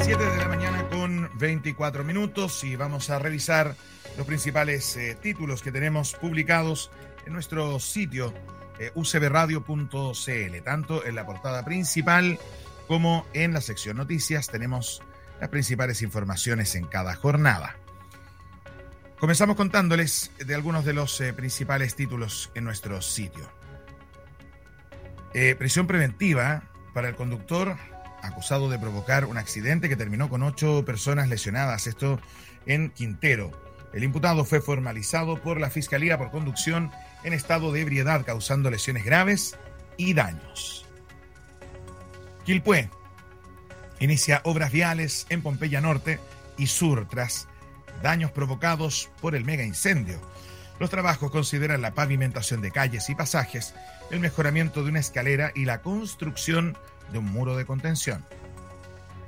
7 de la mañana con 24 minutos y vamos a revisar los principales títulos que tenemos publicados en nuestro sitio ucbradio.cl. Tanto en la portada principal como en la sección noticias tenemos las principales informaciones en cada jornada. Comenzamos contándoles de algunos de los principales títulos en nuestro sitio. Prisión preventiva para el conductor acusado de provocar un accidente que terminó con 8 personas lesionadas, esto en Quintero. El imputado fue formalizado por la Fiscalía por conducción en estado de ebriedad, causando lesiones graves y daños. Quilpué inicia obras viales en Pompeya Norte y Sur tras daños provocados por el mega incendio. Los trabajos consideran la pavimentación de calles y pasajes, el mejoramiento de una escalera y la construcción de un muro de contención.